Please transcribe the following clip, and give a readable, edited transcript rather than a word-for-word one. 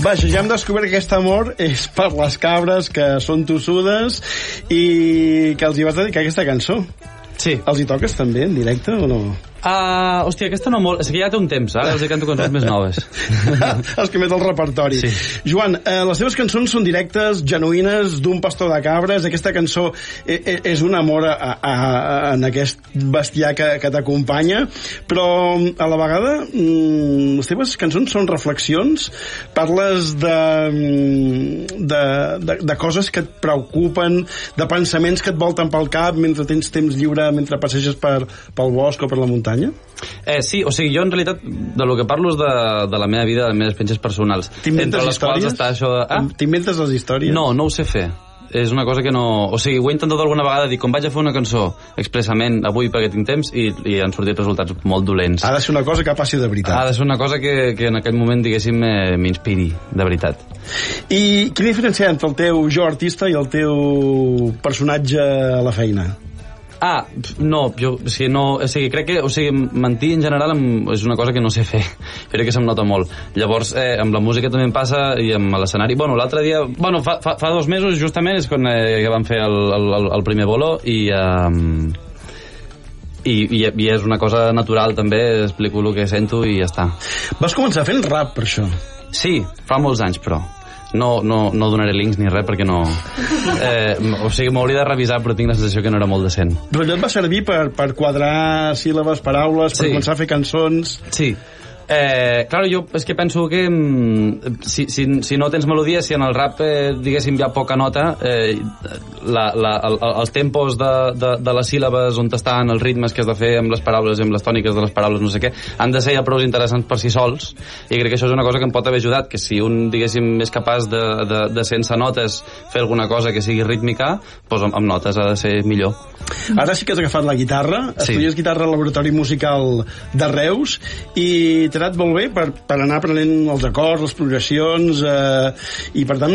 Vaja, ja hem descobert que aquest amor és per les cabres que són tossudes i que els hi vas dedicar aquesta cançó. Sí. Els hi toques també en directe o no? Hòstia, aquesta no molt... És que ja té un temps, ara els hi canto cançons més noves. Els que més del repertori. Sí. Joan, les teves cançons són directes, genuïnes, d'un pastor de cabres. Aquesta cançó és un amor en aquest bestiar que t'acompanya, però a la vegada les teves cançons són reflexions, parles de coses que et preocupen, de pensaments que et volten pel cap mentre tens temps lliure, mentre passeges pel bosc o per la muntanya. Sí, o sigui, jo en realitat de lo que parlo és de la meva vida, de les meves experiències personals. T'inventes històries? T'inventes les històries? No ho sé fer. És una cosa que no... O sigui, ho he intentat alguna vegada, dir, com vaig a fer una cançó expressament avui perquè tinc temps i han sortit resultats molt dolents. Ha de ser una cosa que passi de veritat. Ha de ser una cosa que en aquell moment, diguéssim, m'inspiri, de veritat. I quina diferència entre el teu jo artista i el teu personatge a la feina? No, crec que, mentir en general és una cosa que no sé fer. Crec que se'm nota molt. Llavors, amb la música també em passa i amb l'escenari. Bueno, l'altre dia, fa 2 mesos justament és quan vam fer el primer bolo i és una cosa natural també, explico el que sento i ja està. Vas començar fent rap per això? Sí, fa molts anys, però no donaré links ni res perquè no... m'hauria de revisar, però tinc la sensació que no era molt decent. Però allò et va servir per quadrar síl·labes, paraules, per començar a fer cançons? Sí. Claro, jo és que penso que si no tens melodia, si en el rap diguéssim hi ha poca nota, els tempos de les síl·labes on estan, els ritmes que has de fer amb les paraules i amb les tòniques de les paraules, no sé què, han de ser ja prou interessants per si sols, i crec que això és una cosa que em pot haver ajudat, que si un, diguéssim, és capaç de sense notes fer alguna cosa que sigui rítmica, doncs amb notes ha de ser millor. Ara sí que has agafat la guitarra, estudies guitarra al Laboratori Musical de Reus, i t'ha anat molt bé per anar aprenent els acords, les progressions, i per tant